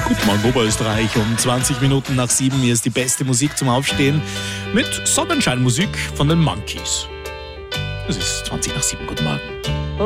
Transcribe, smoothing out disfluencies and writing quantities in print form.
Guten Morgen, Oberösterreich. Um 20 Minuten nach 7. Hier ist die beste Musik zum Aufstehen mit Sonnenscheinmusik von den Monkeys. Es ist 20 nach 7. Guten Morgen.